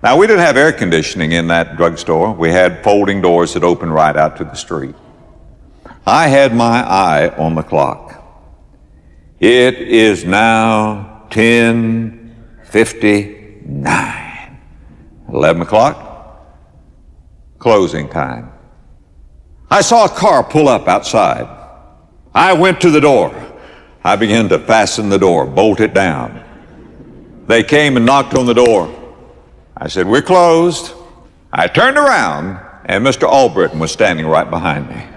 Now, we didn't have air conditioning in that drugstore. We had folding doors that opened right out to the street. I had my eye on the clock. It is now 10:59. 11 o'clock, closing time. I saw a car pull up outside. I went to the door. I began to fasten the door, bolt it down. They came and knocked on the door. I said, "We're closed." I turned around, and Mr. Albritton was standing right behind me.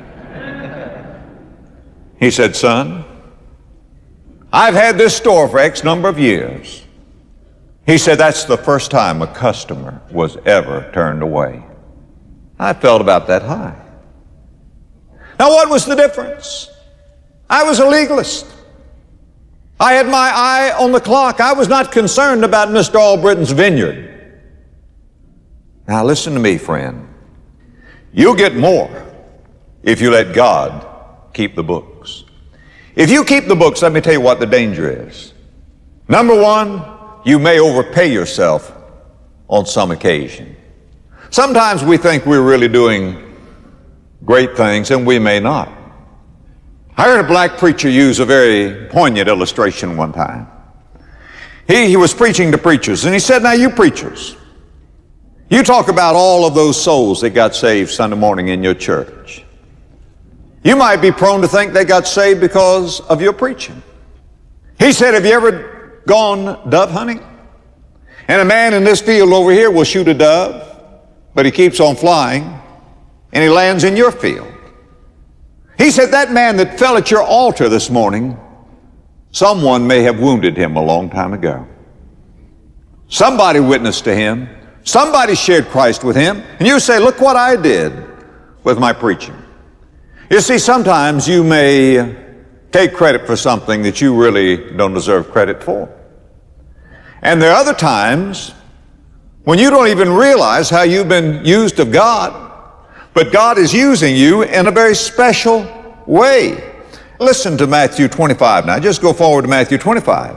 He said, "Son, I've had this store for X number of years." He said, "That's the first time a customer was ever turned away." I felt about that high. Now, what was the difference? I was a legalist. I had my eye on the clock. I was not concerned about Mr. Albritton's vineyard. Now, listen to me, friend. You'll get more if you let God keep the books. If you keep the books, let me tell you what the danger is. Number one, you may overpay yourself on some occasion. Sometimes we think we're really doing great things, and we may not. I heard a black preacher use a very poignant illustration one time. He was preaching to preachers, and he said, "Now you preachers, you talk about all of those souls that got saved Sunday morning in your church. You might be prone to think they got saved because of your preaching." He said, "Have you ever gone dove hunting? And a man in this field over here will shoot a dove, but he keeps on flying, and he lands in your field. He said, that man that fell at your altar this morning, someone may have wounded him a long time ago. Somebody witnessed to him. Somebody shared Christ with him. And you say, look what I did with my preaching." You see, sometimes you may take credit for something that you really don't deserve credit for. And there are other times when you don't even realize how you've been used of God, but God is using you in a very special way. Listen to Matthew 25 now. Just go forward to Matthew 25.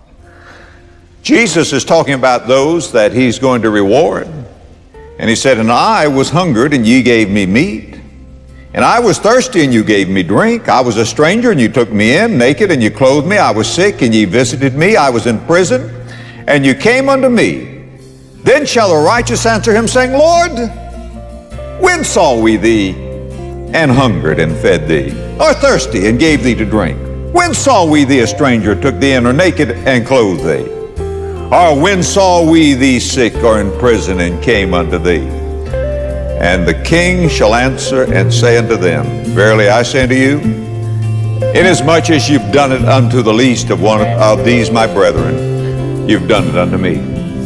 Jesus is talking about those that he's going to reward. And he said, "And I was hungered, and ye gave me meat. And I was thirsty, and you gave me drink. I was a stranger, and you took me in. Naked, and you clothed me. I was sick, and ye visited me. I was in prison, and you came unto me. Then shall the righteous answer him, saying, Lord, when saw we thee and hungered and fed thee, or thirsty and gave thee to drink? When saw we thee a stranger, took thee in, or naked and clothed thee? Or when saw we thee sick or in prison and came unto thee?" And the king shall answer and say unto them, "Verily I say unto you, inasmuch as you've done it unto the least of one of these my brethren, you've done it unto me."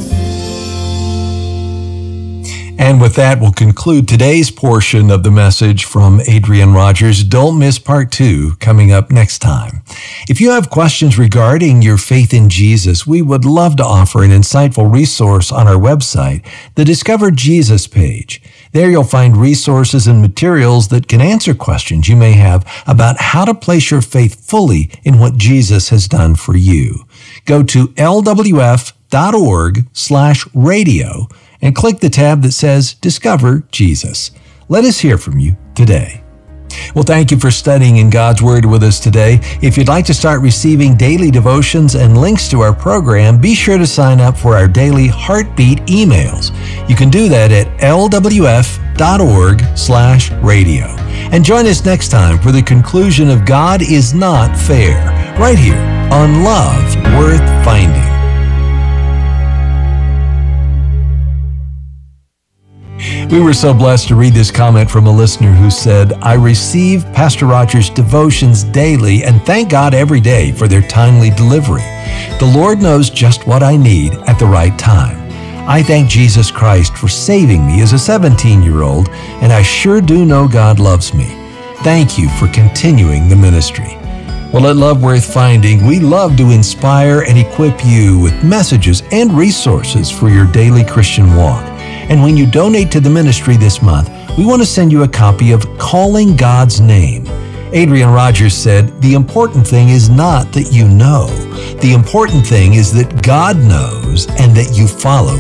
And with that, we'll conclude today's portion of the message from Adrian Rogers. Don't miss part 2 coming up next time. If you have questions regarding your faith in Jesus, we would love to offer an insightful resource on our website, the Discover Jesus page. There you'll find resources and materials that can answer questions you may have about how to place your faith fully in what Jesus has done for you. Go to lwf.org/radio and click the tab that says Discover Jesus. Let us hear from you today. Well, thank you for studying in God's Word with us today. If you'd like to start receiving daily devotions and links to our program, be sure to sign up for our daily Heartbeat emails. You can do that at lwf.org/radio. And join us next time for the conclusion of God is Not Fair, right here on Love Worth Finding. We were so blessed to read this comment from a listener who said, "I receive Pastor Rogers' devotions daily and thank God every day for their timely delivery. The Lord knows just what I need at the right time. I thank Jesus Christ for saving me as a 17-year-old, and I sure do know God loves me. Thank you for continuing the ministry." Well, at Love Worth Finding, we love to inspire and equip you with messages and resources for your daily Christian walk. And when you donate to the ministry this month, we want to send you a copy of Calling God's Name. Adrian Rogers said, "The important thing is not that you know. The important thing is that God knows and that you follow